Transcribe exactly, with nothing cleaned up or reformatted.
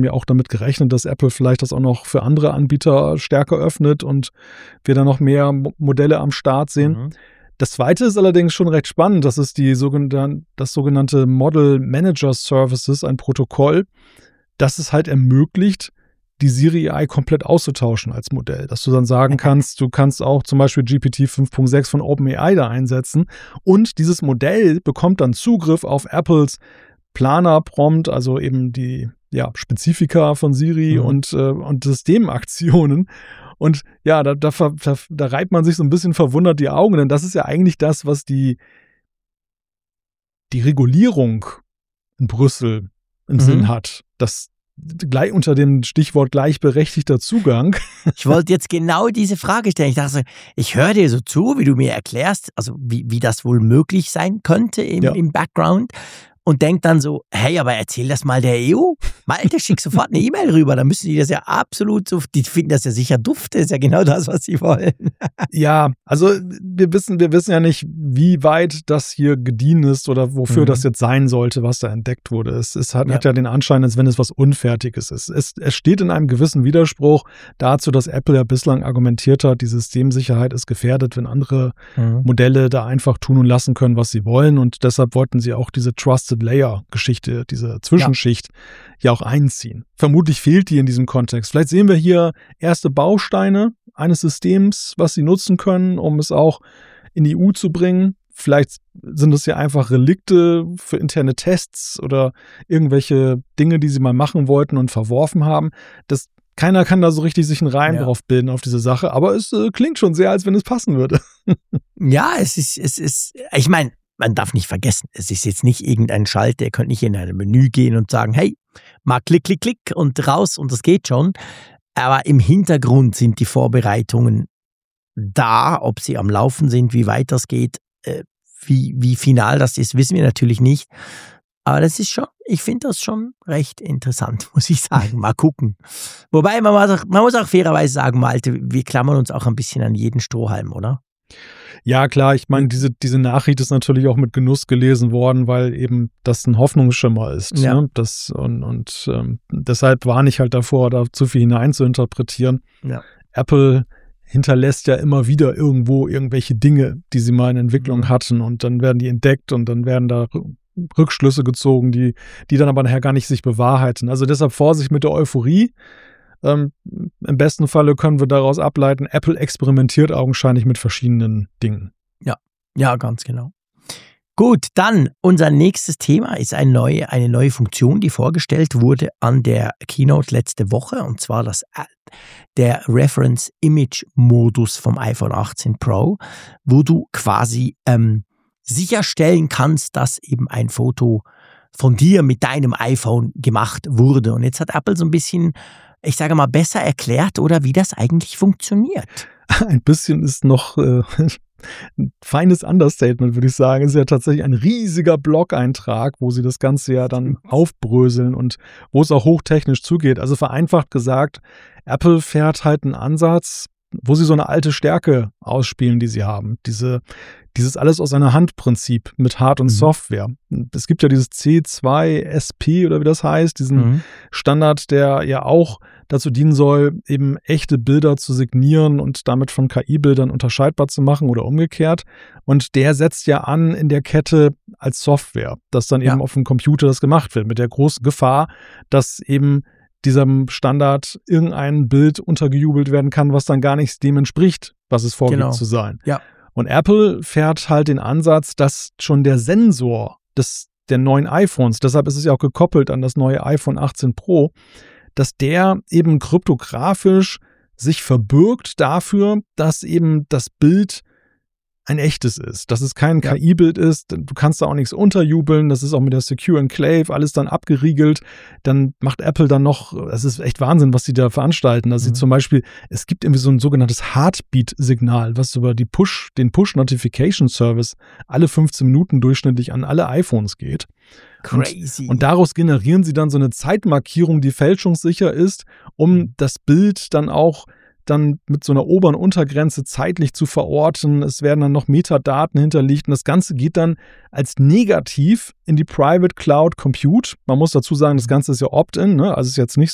hatten ja auch damit gerechnet, dass Apple vielleicht das auch noch für andere Anbieter stärker öffnet und wir da noch mehr Mo- Modelle am Start sehen. Mhm. Das zweite ist allerdings schon recht spannend. Das ist die sogenannte, das sogenannte Model Manager Services, ein Protokoll, das es halt ermöglicht, die Siri A I komplett auszutauschen als Modell. Dass du dann sagen kannst, du kannst auch zum Beispiel G P T fünf Punkt sechs von OpenAI da einsetzen und dieses Modell bekommt dann Zugriff auf Apples Planer-Prompt, also eben die ja, Spezifika von Siri Mhm. und, äh, und Systemaktionen. Und ja, da, da, da, da reibt man sich so ein bisschen verwundert die Augen, denn das ist ja eigentlich das, was die, die Regulierung in Brüssel im Mhm. Sinn hat. Das gleich unter dem Stichwort gleichberechtigter Zugang. Ich wollte jetzt genau diese Frage stellen. Ich dachte, so, ich höre dir so zu, wie du mir erklärst, also wie, wie das wohl möglich sein könnte im, Ja. im Background. Und denk dann so, hey, aber erzähl das mal der E U. Malte, schick sofort eine E-Mail rüber. Dann müssen die das ja absolut so, die finden das ja sicher dufte, ist ja genau das, was sie wollen. Ja, also wir wissen, wir wissen ja nicht, wie weit das hier gediehen ist oder wofür Mhm. das jetzt sein sollte, was da entdeckt wurde. Es, es hat, Ja. hat ja den Anschein, als wenn es was Unfertiges ist. Es, es steht in einem gewissen Widerspruch dazu, dass Apple ja bislang argumentiert hat, die Systemsicherheit ist gefährdet, wenn andere Mhm. Modelle da einfach tun und lassen können, was sie wollen. Und deshalb wollten sie auch diese Trusted Layer-Geschichte, diese Zwischenschicht ja. ja auch einziehen. Vermutlich fehlt die in diesem Kontext. Vielleicht sehen wir hier erste Bausteine eines Systems, was sie nutzen können, um es auch in die E U zu bringen. Vielleicht sind es ja einfach Relikte für interne Tests oder irgendwelche Dinge, die sie mal machen wollten und verworfen haben. Das, keiner kann da so richtig sich einen Reim Ja. drauf bilden auf diese Sache, aber es äh, klingt schon sehr, als wenn es passen würde. Ja, es ist, es ist, ich meine, man darf nicht vergessen, es ist jetzt nicht irgendein Schalter, ihr könnt nicht in ein Menü gehen und sagen, hey, mal klick, klick, klick und raus und das geht schon. Aber im Hintergrund sind die Vorbereitungen da, ob sie am Laufen sind, wie weit das geht, äh, wie, wie final das ist, wissen wir natürlich nicht. Aber das ist schon, ich finde das schon recht interessant, muss ich sagen. Mal gucken. Wobei, man muss auch, man muss auch fairerweise sagen, Malte, wir klammern uns auch ein bisschen an jeden Strohhalm, oder? Ja, klar, ich meine, diese, diese Nachricht ist natürlich auch mit Genuss gelesen worden, weil eben das ein Hoffnungsschimmer ist. Ja. Ne? Das, und und ähm, deshalb warne ich halt davor, da zu viel hinein zu interpretieren. Ja. Apple hinterlässt ja immer wieder irgendwo irgendwelche Dinge, die sie mal in Entwicklung Mhm. hatten und dann werden die entdeckt und dann werden da Rückschlüsse gezogen, die, die dann aber nachher gar nicht sich bewahrheiten. Also deshalb Vorsicht mit der Euphorie. Ähm, im besten Falle können wir daraus ableiten, Apple experimentiert augenscheinlich mit verschiedenen Dingen. Ja, ganz genau. Gut, dann unser nächstes Thema ist eine neue, eine neue Funktion, die vorgestellt wurde an der Keynote letzte Woche, und zwar das, der Reference Image Modus vom iPhone achtzehn Pro, wo du quasi ähm, sicherstellen kannst, dass eben ein Foto von dir mit deinem iPhone gemacht wurde. Und jetzt hat Apple so ein bisschen, ich sage mal, besser erklärt, oder wie das eigentlich funktioniert. Ein bisschen ist noch äh, ein feines Understatement, würde ich sagen. Es ist ja tatsächlich ein riesiger Blog-Eintrag, wo sie das Ganze ja dann aufbröseln und wo es auch hochtechnisch zugeht. Also vereinfacht gesagt, Apple fährt halt einen Ansatz, wo sie so eine alte Stärke ausspielen, die sie haben. Diese, dieses alles aus einer Hand-Prinzip mit Hard- und Mhm. Software. Es gibt ja dieses C zwei S P oder wie das heißt, diesen Mhm. Standard, der ja auch dazu dienen soll, eben echte Bilder zu signieren und damit von K I-Bildern unterscheidbar zu machen oder umgekehrt. Und der setzt ja an in der Kette als Software, dass dann Ja. eben auf dem Computer das gemacht wird, mit der großen Gefahr, dass eben diesem Standard irgendein Bild untergejubelt werden kann, was dann gar nicht dem entspricht, was es vorgibt Genau. zu sein. Ja. Und Apple fährt halt den Ansatz, dass schon der Sensor des, der neuen iPhones, deshalb ist es ja auch gekoppelt an das neue iPhone achtzehn Pro, dass der eben kryptografisch sich verbirgt dafür, dass eben das Bild ein echtes ist, dass es kein Ja. K I-Bild ist, du kannst da auch nichts unterjubeln, das ist auch mit der Secure Enclave alles dann abgeriegelt, dann macht Apple dann noch, das ist echt Wahnsinn, was sie da veranstalten, dass Mhm. sie zum Beispiel, es gibt irgendwie so ein sogenanntes Heartbeat-Signal, was über die Push, den Push-Notification-Service alle fünfzehn Minuten durchschnittlich an alle iPhones geht. Crazy. Und daraus generieren sie dann so eine Zeitmarkierung, die fälschungssicher ist, um das Bild dann auch dann mit so einer Ober- und Untergrenze zeitlich zu verorten. Es werden dann noch Metadaten hinterlegt und das Ganze geht dann als negativ in die Private Cloud Compute. Man muss dazu sagen, das Ganze ist ja Opt-in, ne? Also es ist jetzt nicht